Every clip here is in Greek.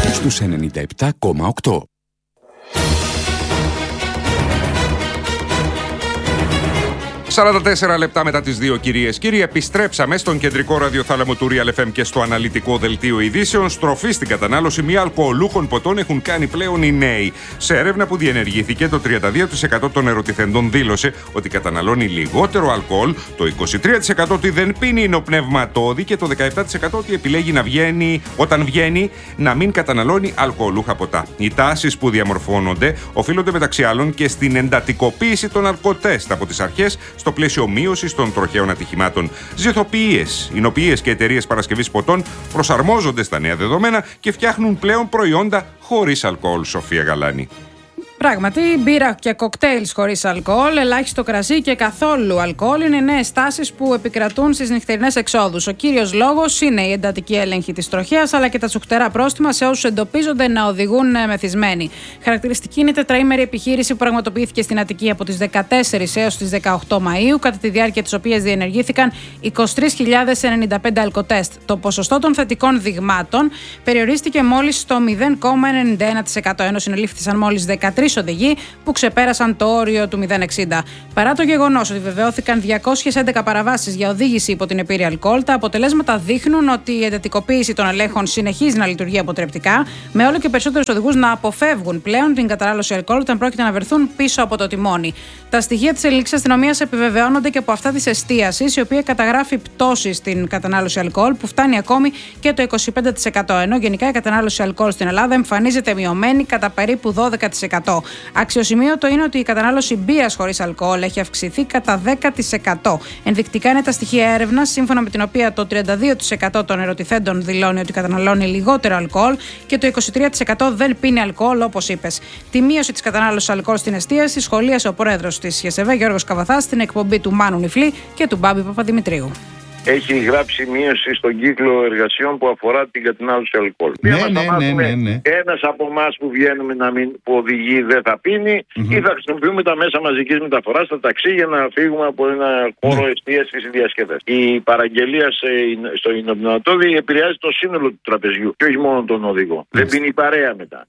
στους 97,8. «44 λεπτά μετά τις 2, κυρίες και κύριοι, επιστρέψαμε στον κεντρικό ραδιοθάλαμο του Real FM και στο αναλυτικό δελτίο ειδήσεων. Στροφή στην κατανάλωση μη αλκοολούχων ποτών έχουν κάνει πλέον οι νέοι. Σε έρευνα που διενεργήθηκε, το 32% των ερωτηθεντών δήλωσε ότι καταναλώνει λιγότερο αλκοόλ, το 23% ότι δεν πίνει υνοπνευματώδη και το 17% ότι επιλέγει όταν βγαίνει να μην καταναλώνει αλκοολούχα ποτά. Οι τάσεις που διαμορφώνονται οφείλονται μεταξύ άλλων και στην εντατικοποίηση των αλκοτέστ από τις αρχές, στο πλαίσιο μείωσης των τροχαίων ατυχημάτων. Ζυθοποιίες, εινοποιίες και εταιρείες παρασκευής ποτών προσαρμόζονται στα νέα δεδομένα και φτιάχνουν πλέον προϊόντα χωρίς αλκοόλ. Σοφία Γαλάνη. Πράγματι, μπύρα και κοκτέιλς χωρίς αλκοόλ, ελάχιστο κρασί και καθόλου αλκοόλ είναι νέες τάσεις που επικρατούν στις νυχτερινές εξόδους. Ο κύριος λόγος είναι η εντατική έλεγχη της τροχέας, αλλά και τα τσουχτερά πρόστιμα σε όσους εντοπίζονται να οδηγούν μεθυσμένοι. Χαρακτηριστική είναι η τετραήμερη επιχείρηση που πραγματοποιήθηκε στην Αττική από τις 14 έως τις 18 Μαΐου, κατά τη διάρκεια της οποίας διενεργήθηκαν 23.095 αλκοτέστ. Το ποσοστό των θετικών δειγμάτων περιορίστηκε μόλις στο 0,91%, ενώ συνελήφθησαν μόλις 13 οδηγοί που ξεπέρασαν το όριο του 0,60. Παρά το γεγονός ότι βεβαιώθηκαν 211 παραβάσεις για οδήγηση υπό την επίρρεια αλκοόλ, τα αποτελέσματα δείχνουν ότι η εντατικοποίηση των ελέγχων συνεχίζει να λειτουργεί αποτρεπτικά, με όλο και περισσότερους οδηγούς να αποφεύγουν πλέον την κατανάλωση αλκοόλ όταν πρόκειται να βρεθούν πίσω από το τιμόνι. Τα στοιχεία της ελληνικής αστυνομίας επιβεβαιώνονται και από αυτά της εστίασης, η οποία καταγράφει πτώση στην κατανάλωση αλκοόλ που φτάνει ακόμη και το 25%, ενώ γενικά η κατανάλωση αλκοόλ στην Ελλάδα εμφανίζεται μειωμένη κατά περίπου 12%. Αξιοσημείωτο είναι ότι η κατανάλωση μπύρας χωρίς αλκοόλ έχει αυξηθεί κατά 10%. Ενδεικτικά είναι τα στοιχεία έρευνας, σύμφωνα με την οποία το 32% των ερωτηθέντων δηλώνει ότι καταναλώνει λιγότερο αλκοόλ και το 23% δεν πίνει αλκοόλ, όπως είπες. Τη μείωση της κατανάλωσης αλκοόλ στην εστίαση σχολίασε ο πρόεδρος της ΧΕΣΕΒΕ, Γιώργος Καβαθάς, στην εκπομπή του Μάνου Νιφλή και του Μπάμπη Παπαδημητρίου. Έχει γράψει μείωση στον κύκλο εργασιών που αφορά την κατανάλωση αλκοόλ. Ναι. Ένας από εμάς που βγαίνουμε που οδηγεί δεν θα πίνει ή θα χρησιμοποιούμε τα μέσα μαζικής μεταφοράς, τα ταξί, για να φύγουμε από ένα χώρο εστίασης ή διασκέδασης. Η παραγγελία στο υνοπνευματώδη επηρεάζει το σύνολο του τραπεζιού και όχι μόνο τον οδηγό. Δεν πίνει η παρέα μετά.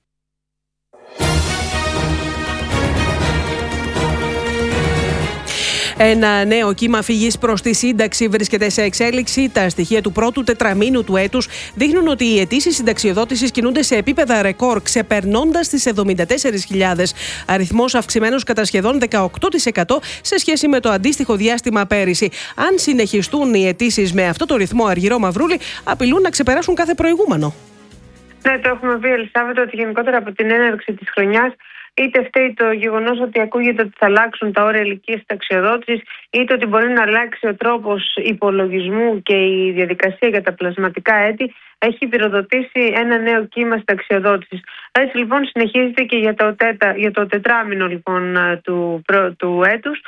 Ένα νέο κύμα φυγής προς τη σύνταξη βρίσκεται σε εξέλιξη. Τα στοιχεία του πρώτου τετραμήνου του έτους δείχνουν ότι οι αιτήσεις συνταξιοδότησης κινούνται σε επίπεδα ρεκόρ, ξεπερνώντας τις 74.000. Αριθμός αυξημένος κατά σχεδόν 18% σε σχέση με το αντίστοιχο διάστημα πέρυσι. Αν συνεχιστούν οι αιτήσεις με αυτό το ρυθμό, Αργυρό Μαυρούλη, απειλούν να ξεπεράσουν κάθε προηγούμενο. Ναι, το έχουμε πει, Ελισάβετο, ότι γενικότερα από την έναρξη της χρονιάς, είτε φταίει το γεγονός ότι ακούγεται ότι θα αλλάξουν τα όρια ηλικίας συνταξιοδότησης, είτε ότι μπορεί να αλλάξει ο τρόπος υπολογισμού και η διαδικασία για τα πλασματικά έτη, έχει πυροδοτήσει ένα νέο κύμα συνταξιοδότησης. Έτσι λοιπόν συνεχίζεται και για το τετράμινο λοιπόν του έτους.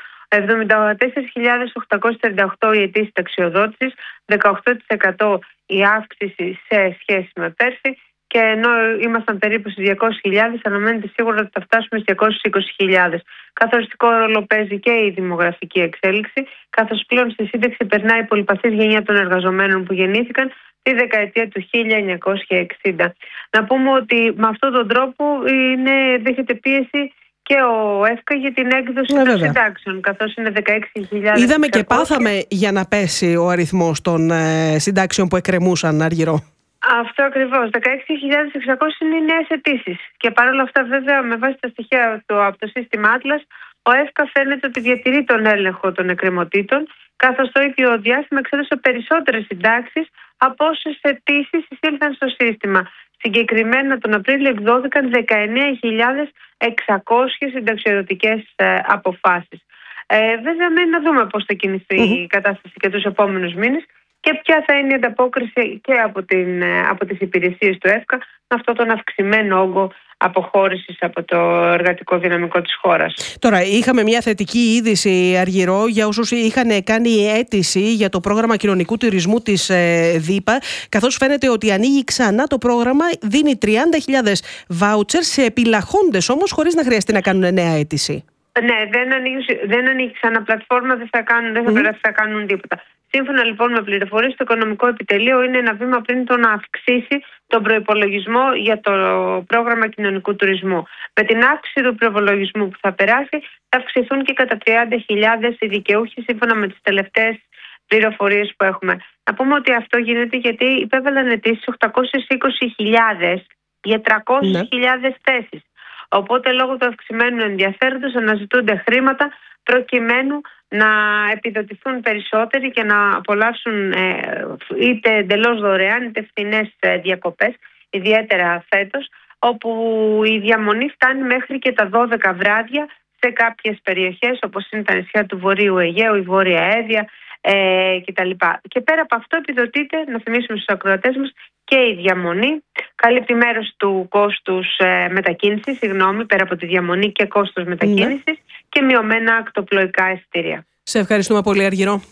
74.838 η αιτήσεις συνταξιοδότησης, 18% η αύξηση σε σχέση με πέρσι. Και ενώ ήμασταν περίπου στις 200.000, αναμένεται σίγουρα ότι θα φτάσουμε στις 220.000. Καθοριστικό ρόλο παίζει και η δημογραφική εξέλιξη, καθώς πλέον στη σύνταξη περνάει η πολυπαθής γενιά των εργαζομένων που γεννήθηκαν τη δεκαετία του 1960. Να πούμε ότι με αυτόν τον τρόπο δέχεται πίεση και ο ΕΦΚΑ για την έκδοση των συντάξεων, καθώς είναι 16.000. Είδαμε και πάθαμε για να πέσει ο αριθμός των συντάξεων που εκκρεμούσαν, Αργυρό. Αυτό ακριβώς. 16.600 είναι οι νέες αιτήσεις. Και παρόλα αυτά, βέβαια, με βάση τα στοιχεία από το σύστημα Atlas, ο ΕΦΚΑ φαίνεται ότι διατηρεί τον έλεγχο των εκκρεμωτήτων, καθώς το ίδιο διάστημα εξέδωσε περισσότερες συντάξεις από όσες αιτήσεις εισήλθαν στο σύστημα. Συγκεκριμένα, τον Απρίλιο εκδόθηκαν 19.600 συνταξιοδοτικές αποφάσεις. Βέβαια, μένει να δούμε πώς θα κινηθεί η κατάσταση και τους επόμενους μήνες και ποια θα είναι η ανταπόκριση και από τις υπηρεσίες του ΕΦΚΑ με αυτόν τον αυξημένο όγκο αποχώρησης από το εργατικό δυναμικό της χώρας. Τώρα, είχαμε μια θετική είδηση, Αργυρό, για όσους είχαν κάνει αίτηση για το πρόγραμμα κοινωνικού τουρισμού της ΔΥΠΑ, καθώς φαίνεται ότι ανοίγει ξανά το πρόγραμμα, δίνει 30.000 βάουτσερ σε επιλαχόντες όμως, χωρίς να χρειαστεί να κάνουν νέα αίτηση. Ναι, δεν ανοίγει ξανά πλατφόρμα, δεν θα κάνουν τίποτα. Σύμφωνα λοιπόν με πληροφορίες, το Οικονομικό Επιτελείο είναι ένα βήμα πριν το να αυξήσει τον προϋπολογισμό για το πρόγραμμα κοινωνικού τουρισμού. Με την αύξηση του προϋπολογισμού που θα περάσει, θα αυξηθούν και κατά 30.000 οι δικαιούχοι, σύμφωνα με τις τελευταίες πληροφορίες που έχουμε. Να πούμε ότι αυτό γίνεται γιατί υπέβαλαν αιτήσεις 820.000 για 300.000 θέσεις. Οπότε λόγω του αυξημένου ενδιαφέροντος αναζητούνται χρήματα προκειμένου να επιδοτηθούν περισσότεροι και να απολαύσουν είτε εντελώς δωρεάν είτε φθηνές διακοπές, ιδιαίτερα φέτος, όπου η διαμονή φτάνει μέχρι και τα 12 βράδια σε κάποιες περιοχές όπως είναι τα νησιά του Βορείου Αιγαίου, η Βόρεια Έδεια κτλ. Και πέρα από αυτό επιδοτείται, να θυμίσουμε στους ακροατές μας, και η διαμονή. Καλύπτει μέρος του κόστους μετακίνησης, πέρα από τη διαμονή και κόστος μετακίνησης και μειωμένα ακτοπλοϊκά εισιτήρια. Σε ευχαριστούμε πολύ, Αργυρό.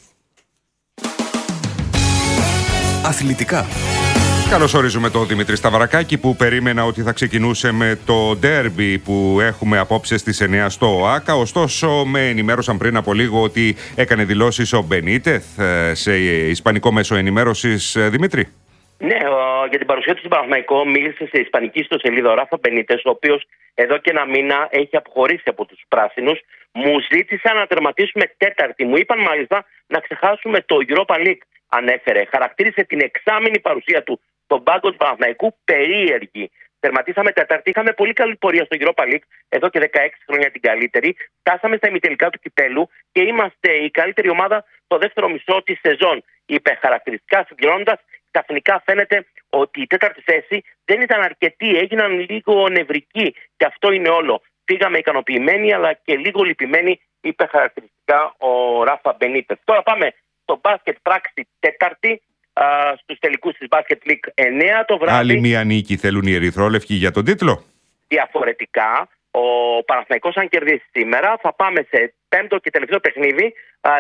Αθλητικά. Καλώς ορίζουμε τον Δημήτρη Σταυρακάκη, που περίμενα ότι θα ξεκινούσε με το ντέρμπι που έχουμε απόψε στις 9 στο ΟΑΚΑ. Ωστόσο, με ενημέρωσαν πριν από λίγο ότι έκανε δηλώσεις ο Μπενίτεθ σε ισπανικό μέσο ενημέρωσης. Δημήτρη. Ναι, για την παρουσία του στην Παναθηναϊκό μίλησε σε ισπανική ιστοσελίδα ο Ράφα Μπενίτες, ο οποίος εδώ και ένα μήνα έχει αποχωρήσει από τους πράσινους. Μου ζήτησαν να τερματίσουμε τέταρτη. Μου είπαν μάλιστα να ξεχάσουμε το Europa League, ανέφερε. Χαρακτήρισε την εξάμηνη παρουσία του στον πάγκο του Παναθηναϊκού περίεργη. Τερματίσαμε τέταρτη. Είχαμε πολύ καλή πορεία στο Europa League, εδώ και 16 χρόνια την καλύτερη. Φτάσαμε στα ημιτελικά του κυπέλου και είμαστε η καλύτερη ομάδα στο δεύτερο μισό της σεζόν, είπε χαρακτηριστικά, συμπληρώνοντας. Ξαφνικά φαίνεται ότι η τέταρτη θέση δεν ήταν αρκετή, έγιναν λίγο νευρικοί και αυτό είναι όλο. Πήγαμε ικανοποιημένοι αλλά και λίγο λυπημένοι, είπε χαρακτηριστικά ο Ράφα Μπενίτες. Τώρα πάμε στο μπάσκετ πράξη τέταρτη, στους τελικούς της Basket League 9 το βράδυ. Άλλη μία νίκη θέλουν οι ερυθρόλευκοι για τον τίτλο. Διαφορετικά, ο Παναθηναϊκός αν κερδίσει σήμερα θα πάμε σε πέμπτο και τελευταίο παιχνίδι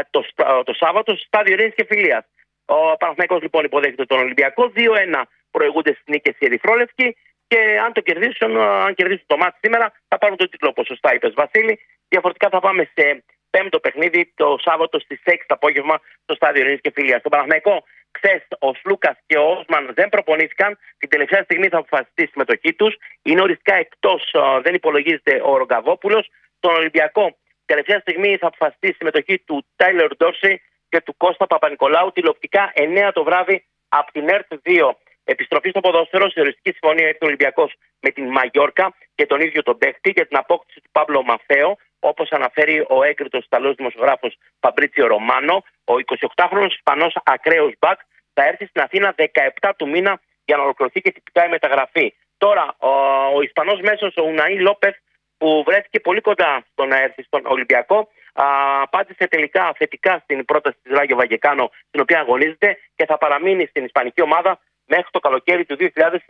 το Σάββατο στο στάδιο Ειρήνης και Φιλίας. Ο Παναθηναϊκός λοιπόν υποδέχεται τον Ολυμπιακό. 2-1 προηγούνται στις νίκες οι ερυθρόλευκοι και αν κερδίσουν το μάτι σήμερα θα πάρουν τον τίτλο, όπως σωστά είπες, Βασίλη. Διαφορετικά θα πάμε σε πέμπτο παιχνίδι το Σάββατο στις 6 το απόγευμα στο στάδιο Ειρήνης και Φιλίας. Στον Παναθηναϊκό, χθες ο Σλούκας και ο Όσμαν δεν προπονήθηκαν. Την τελευταία στιγμή θα αποφασιστεί η συμμετοχή τους. Είναι οριστικά εκτός, δεν υπολογίζεται ο Ρογκαβόπουλος. Στον Ολυμπιακό, τελευταία στιγμή θα αποφασιστεί η συμμετοχή του Τάιλερ Ντόρσεϊ και του Κώστα Παπα-Νικολάου. Τηλεοπτικά 9 το βράδυ από την ΕΡΤ 2. Επιστροφή στο ποδόσφαιρο, σε οριστική συμφωνία έχει ο Ολυμπιακός με την Μαγιόρκα και τον ίδιο τον παίκτη για την απόκτηση του Παύλο Μαφέο, όπως αναφέρει ο έγκριτος Ιταλός δημοσιογράφος Φαμπρίτσιο Ρωμάνο. Ο 28χρονος Ισπανός ακραίος μπακ θα έρθει στην Αθήνα 17 του μήνα για να ολοκληρωθεί και τυπικά η μεταγραφή. Τώρα, ο Ισπανός μέσος, ο Ουναή Λόπεθ, που βρέθηκε πολύ κοντά στο να έρθει στον Ολυμπιακό, απάντησε τελικά θετικά στην πρόταση της Ράγιο Βαγεκάνο, την οποία αγωνίζεται και θα παραμείνει στην ισπανική ομάδα μέχρι το καλοκαίρι του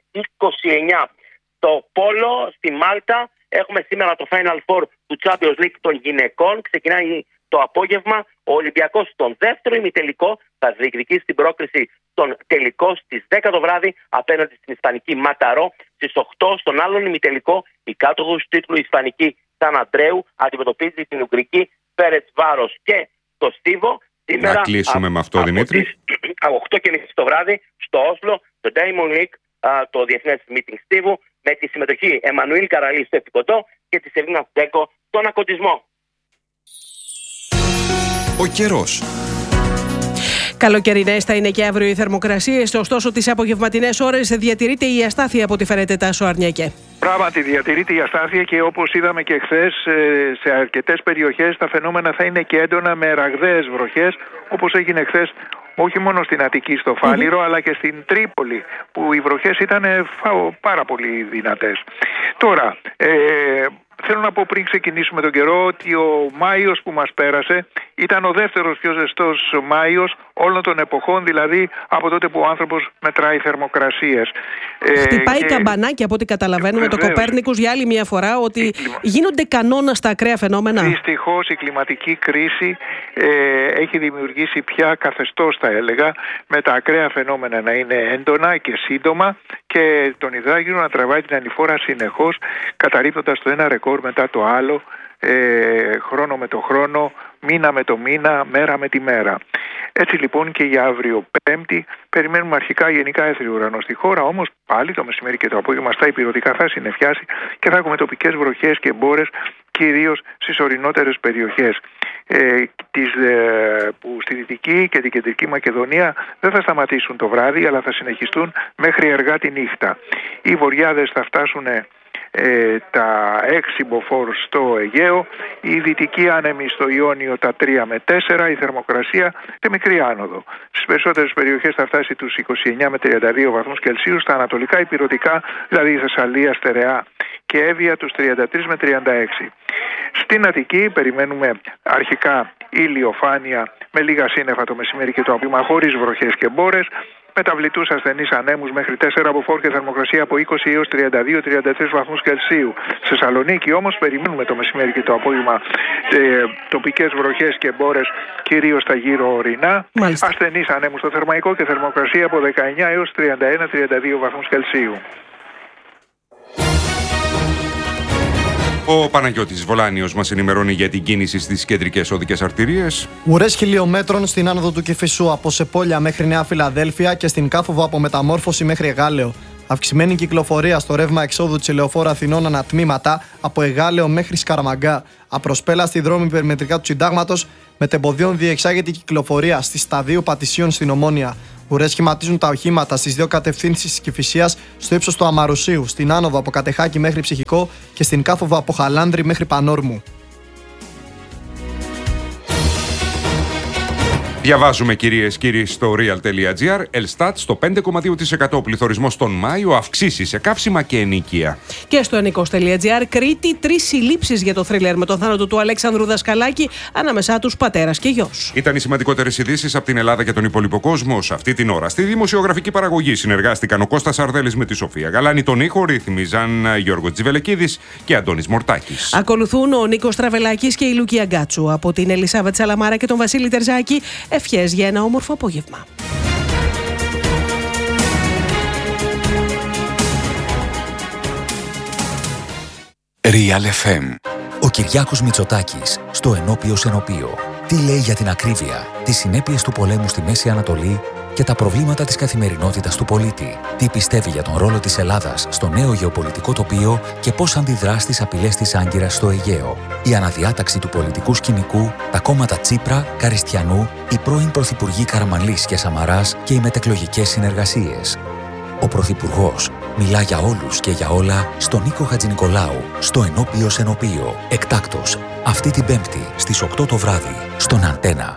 2029. Στο Πόλο, στη Μάλτα, έχουμε σήμερα το Final Four του Champions League των γυναικών. Ξεκινάει το απόγευμα. Ο Ολυμπιακός στον δεύτερο ημιτελικό θα διεκδικήσει την πρόκριση στον τελικό στις 10 το βράδυ απέναντι στην ισπανική Ματαρό. Στις 8 στον άλλον ημιτελικό η κάτοχος του τίτλου ισπανική Σαν Αντρέου αντιμετωπίζει την ουγγρική Φέρετς Βάρος. Και το Στίβο σήμερα, να κλείσουμε με αυτό, Δημήτρη. 8.30 το βράδυ στο Όσλο, το Diamond League, το διεθνές meeting Στίβου, με τη συμμετοχή Εμμανουήλ Καραλή στο επικοντό και τη Σελίνα Στέκο στον ακοντισμό. Ο καιρός. Καλοκαιρινές θα είναι και αύριο οι θερμοκρασίες, ωστόσο τις απογευματινές ώρες διατηρείται η αστάθεια από ό,τι φαίνεται, Τάσο Αρνιακέ. Πράγματι διατηρείται η αστάθεια και όπως είδαμε και χθες, σε αρκετές περιοχές τα φαινόμενα θα είναι και έντονα με ραγδαίες βροχές, όπως έγινε χθες όχι μόνο στην Αττική, στο Φάληρο, αλλά και στην Τρίπολη, που οι βροχές ήταν πάρα πολύ δυνατές. Τώρα, θέλω να πω πριν ξεκινήσουμε τον καιρό ότι ο Μάιος που μας πέρασε ήταν ο δεύτερος πιο ζεστός Μάιος όλων των εποχών, δηλαδή από τότε που ο άνθρωπος μετράει θερμοκρασίες. Χτυπάει καμπανάκι από ό,τι καταλαβαίνουμε το Κοπέρνικους για άλλη μια φορά ότι γίνονται κανόνα στα ακραία φαινόμενα. Δυστυχώς η κλιματική κρίση έχει δημιουργήσει πια καθεστώς, θα έλεγα, με τα ακραία φαινόμενα να είναι έντονα και σύντομα και τον υδράγυρο να τραβάει την ανηφόρα συνεχώς, καταρρίπτοντας το ένα ρεκόρ μετά το άλλο, χρόνο με το χρόνο, μήνα με το μήνα, μέρα με τη μέρα. Έτσι λοιπόν και για αύριο Πέμπτη περιμένουμε αρχικά γενικά έθριο ουρανό στη χώρα, όμως πάλι το μεσημέρι και το απόγευμα στα ηπειρωτικά θα συννεφιάσει και θα έχουμε τοπικές βροχές και μπόρες, κυρίως στις ορεινότερες περιοχές. Που στη Δυτική και την Κεντρική Μακεδονία δεν θα σταματήσουν το βράδυ, αλλά θα συνεχιστούν μέχρι αργά τη νύχτα. Οι βορειάδες θα φτάσουν τα 6 μποφόρ στο Αιγαίο, η δυτική άνεμη στο Ιόνιο τα 3 με 4, η θερμοκρασία σε μικρή άνοδο. Στις περισσότερες περιοχές θα φτάσει τους 29 με 32 βαθμούς Κελσίου, στα ανατολικά ηπειρωτικά, δηλαδή η Θεσσαλία, Στερεά και Εύβοια τους 33 με 36. Στην Αττική περιμένουμε αρχικά ηλιοφάνεια με λίγα σύννεφα το μεσημέρι και το απόγευμα, χωρίς βροχές και μπόρες, μεταβλητούς ασθενείς ανέμους μέχρι 4 μποφόρ και θερμοκρασία από 20 έως 32-33 βαθμούς Κελσίου. Στη Θεσσαλονίκη όμως περιμένουμε το μεσημέρι και το απόγευμα τοπικές βροχές και μπόρες, κυρίως στα γύρω ορεινά. Ασθενείς ανέμους στο Θερμαϊκό και θερμοκρασία από 19 έως 31-32 βαθμούς Κελσίου. Ο Παναγιώτης Βολάνιος μας ενημερώνει για την κίνηση στις κεντρικές οδικές αρτηρίες. Ουρές χιλιόμετρων στην άνοδο του Κηφισού από Σεπόλια μέχρι Νέα Φιλαδέλφια και στην Κάφοβο από Μεταμόρφωση μέχρι Εγάλεο. Αυξημένη κυκλοφορία στο ρεύμα εξόδου της Ελεοφόρου Αθηνών ανατμήματα από Εγάλεο μέχρι Σκαραμαγκά. Απροσπέλαστη δρόμη περιμετρικά του Συντάγματος, μετεμποδίων διεξάγεται η κυκλοφορία στη Σταδίου Πατησίων στην Ομόνια. Ουρές σχηματίζουν τα οχήματα στις δύο κατευθύνσεις της Κηφισίας, στο ύψος του Αμαρουσίου, στην άνοδο από Κατεχάκη μέχρι Ψυχικό και στην Κάφοβο από Χαλάνδρη μέχρι Πανόρμου. Διαβάζουμε, κυρίες και κύριοι, στο real.gr. Ελστάτ στο 5,2%. Ο πληθωρισμός τον Μάιο, αυξήσει σε καύσιμα και ενοικία. Και στο ενικός.gr. Κρήτη, 3 συλλήψεις για το θρίλερ με τον θάνατο του Αλέξανδρου Δασκαλάκη, ανάμεσά τους πατέρας και γιος. Ήταν οι σημαντικότερες ειδήσεις από την Ελλάδα και τον υπόλοιπο κόσμο. Σε αυτή την ώρα στη δημοσιογραφική παραγωγή συνεργάστηκαν ο Κώστας Αρδέλης με τη Σοφία Γαλάνη. Τον ήχο ρύθμιζαν Γιώργο Τζιβελεκίδης και Αντώνης Μορτάκης. Ακολουθούν ο Νίκος Τραβελάκης και η Λουκία Γκάτσου. Από την Ελισάβετ Σαλαμάρα και τον Βασίλη Τερζάκη, ευχές για ένα όμορφο απόγευμα. Real FM. Ο Κυριάκος Μητσοτάκης στο Ενώπιος Ενωπείο. Τι λέει για την ακρίβεια, τις συνέπειες του πολέμου στη Μέση Ανατολή και τα προβλήματα της καθημερινότητας του πολίτη. Τι πιστεύει για τον ρόλο της Ελλάδας στο νέο γεωπολιτικό τοπίο και πώς αντιδρά στις απειλές της Άγκυρας στο Αιγαίο. Η αναδιάταξη του πολιτικού σκηνικού, τα κόμματα Τσίπρα, Καριστιανού, οι πρώην πρωθυπουργοί Καραμανλής και Σαμαράς και οι μετεκλογικές συνεργασίες. Ο Πρωθυπουργός μιλά για όλους και για όλα στον Νίκο Χατζηνικολάου, στο Ενώπιος Ενωπείο. Εκτάκτος, αυτή την Πέμπτη στις 8 το βράδυ, στον Αντένα.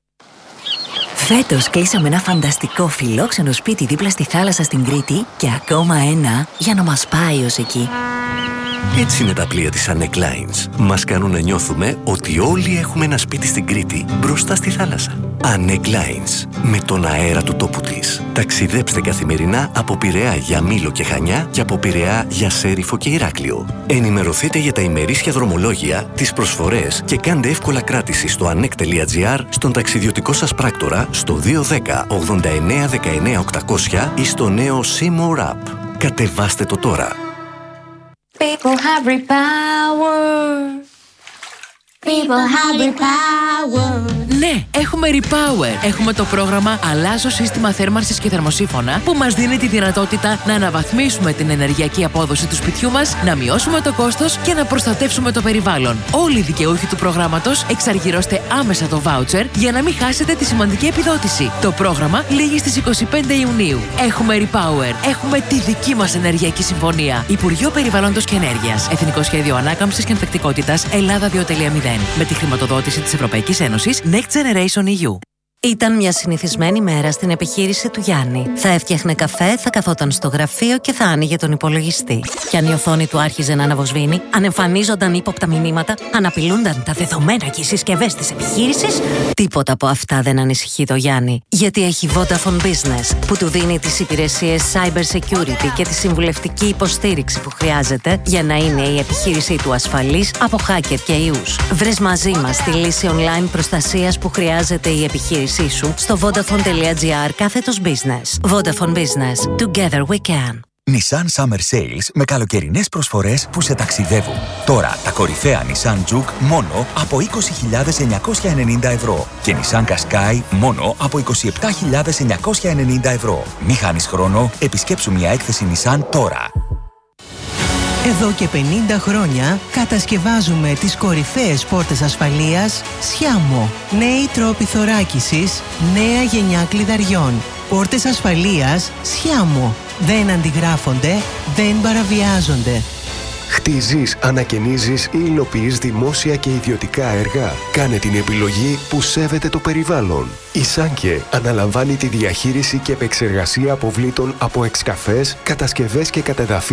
Φέτος κλείσαμε ένα φανταστικό φιλόξενο σπίτι δίπλα στη θάλασσα στην Κρήτη και ακόμα ένα για να μας πάει ως εκεί. Έτσι είναι τα πλοία της Annec Lines. Μας κάνουν να νιώθουμε ότι όλοι έχουμε ένα σπίτι στην Κρήτη, μπροστά στη θάλασσα. Annec Lines. Με τον αέρα του τόπου της. Ταξιδέψτε καθημερινά από Πειραιά για Μήλο και Χανιά και από Πειραιά για Σέριφο και Ηράκλειο. Ενημερωθείτε για τα ημερήσια δρομολόγια, τις προσφορές και κάντε εύκολα κράτηση στο annec.gr, στον ταξιδιωτικό σας πράκτορα, στο 210 89 19 800 ή στο νέο Seymour App. Κατεβάστε το τώρα. People have repower. People have repower. Ναι, έχουμε Repower. Έχουμε το πρόγραμμα Αλλάζω σύστημα θέρμανσης και θερμοσύφωνα που μας δίνει τη δυνατότητα να αναβαθμίσουμε την ενεργειακή απόδοση του σπιτιού μας, να μειώσουμε το κόστος και να προστατεύσουμε το περιβάλλον. Όλοι οι δικαιούχοι του προγράμματος εξαργυρώστε άμεσα το voucher για να μην χάσετε τη σημαντική επιδότηση. Το πρόγραμμα λήγει στις 25 Ιουνίου. Έχουμε Repower. Έχουμε τη δική μας ενεργειακή συμφωνία. Υπουργείο Περιβάλλοντος και Ενέργειας. Εθνικό Σχέδιο Ανάκαμψης και Ανθεκτικότητας Ελλάδα 2.0. Με τη χρηματοδότηση της Ευρωπαϊκής Ένωσης Next Generation EU. Ήταν μια συνηθισμένη μέρα στην επιχείρηση του Γιάννη. Θα έφτιαχνε καφέ, θα καθόταν στο γραφείο και θα άνοιγε τον υπολογιστή. Κι αν η οθόνη του άρχιζε να αναβοσβήνει, αν εμφανίζονταν ύποπτα μηνύματα, αν απειλούνταν τα δεδομένα και οι συσκευές της επιχείρησης, τίποτα από αυτά δεν ανησυχεί το Γιάννη. Γιατί έχει Vodafone Business, που του δίνει τις υπηρεσίες Cyber Security και τη συμβουλευτική υποστήριξη που χρειάζεται για να είναι η επιχείρησή του ασφαλής από hacker και ιούς. Βρες μαζί μας τη λύση online προστασίας που χρειάζεται η επιχείρηση σου στο vodafone.gr/business. Vodafone Business. Together we can. Nissan Summer Sales με καλοκαιρινές προσφορές που σε ταξιδεύουν. Τώρα τα κορυφαία Nissan Juke μόνο από 20.990 ευρώ και Nissan Qashqai μόνο από 27.990 ευρώ. Μη χάνεις χρόνο, επισκέψου μια έκθεση Nissan τώρα. Εδώ και 50 χρόνια κατασκευάζουμε τις κορυφαίες πόρτες ασφαλείας Sciamo. Νέοι τρόποι θωράκισης, νέα γενιά κλειδαριών. Πόρτες ασφαλείας Sciamo. Δεν αντιγράφονται, δεν παραβιάζονται. Χτίζεις, ανακαινίζεις ή υλοποιείς δημόσια και ιδιωτικά έργα. Κάνε την επιλογή που σέβεται το περιβάλλον. Η Σάνκε αναλαμβάνει τη διαχείριση και επεξεργασία αποβλήτων από εξκαφές, κατασκευές και κατεδαφή